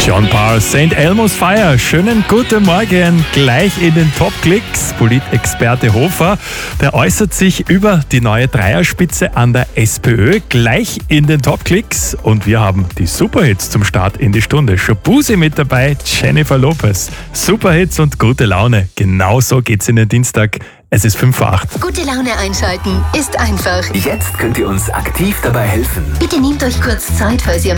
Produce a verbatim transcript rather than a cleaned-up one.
John Paul, Saint Elmo's Fire. Schönen guten Morgen. Gleich in den Top-Klicks. Politexperte Hofer, der äußert sich über die neue Dreierspitze an der SPÖ. Gleich in den Top-Klicks. Und wir haben die Superhits zum Start in die Stunde. Shabuzi mit dabei, Jennifer Lopez. Superhits und gute Laune. Genauso geht's in den Dienstag. Es ist fünf vor acht. Gute Laune einschalten ist einfach. Jetzt könnt ihr uns aktiv dabei helfen. Bitte nehmt euch kurz Zeit, falls ihr